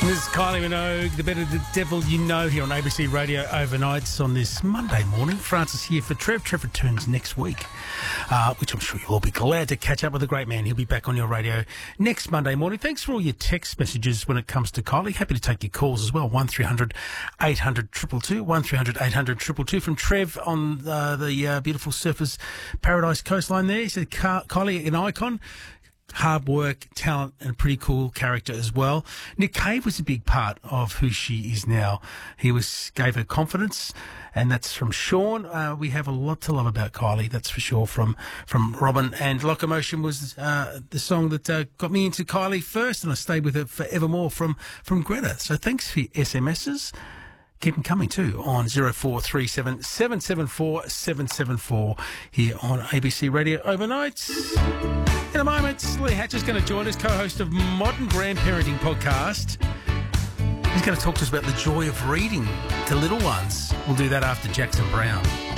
This is Kylie Minogue, the better the devil you know, here on ABC Radio Overnights on this Monday morning. Francis here for Trev. Trev returns next week, which I'm sure you'll all be glad to catch up with the great man. He'll be back on your radio next Monday morning. Thanks for all your text messages when it comes to Kylie. Happy to take your calls as well. 1300 800 222, 1300 800 222 from Trev on the beautiful Surfers Paradise coastline there. He said, Kylie, an icon. Hard work, talent, and a pretty cool character as well. Nick Cave was a big part of who she is now. He gave her confidence, and that's from Sean. We have a lot to love about Kylie, that's for sure, from Robin. And Locomotion was the song that got me into Kylie first, and I stayed with her forevermore from Greta. So thanks for your SMSs. Keep them coming too on 0437 774 774 here on ABC Radio Overnights. In a moment, Lee Hatch is going to join us, co-host of Modern Grandparenting Podcast. He's going to talk to us about the joy of reading to little ones. We'll do that after Jackson Brown.